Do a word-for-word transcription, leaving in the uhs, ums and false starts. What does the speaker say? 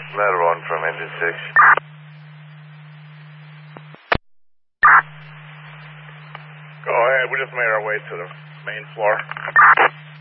Ladder one from engine six. Go ahead, we just made our way to the main floor.